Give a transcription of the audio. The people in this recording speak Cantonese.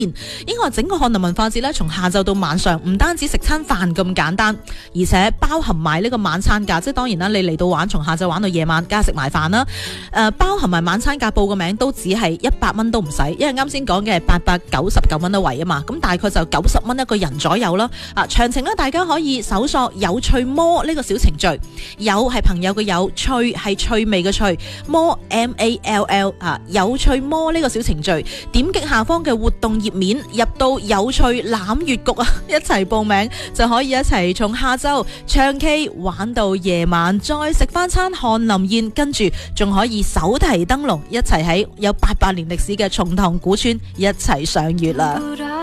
應該話整個漢林文化節咧，從下晝到晚上，唔單止食餐飯咁簡單，而且包含埋呢個晚餐價。即係當然啦，你嚟到玩，從下晝玩到夜晚，梗係食埋飯啦。包含埋晚餐價，報個名都只係100蚊都唔使，因為啱先講嘅係899蚊一圍啊嘛，咁大概就90蚊一個人左右啦。詳情呢，大家可以搜索有趣魔呢個小程序，有係朋友嘅有，趣係趣味嘅趣，魔 MALL 有趣魔呢個小程序，點擊下方嘅活動頁面，入到有趣攬月局一齊報名就可以一齊從下晝唱 K 玩到夜晚，再食翻餐翰林宴，跟住仲可以手提燈籠一齊喺有88年歷史嘅松塘古村一齊賞月啦。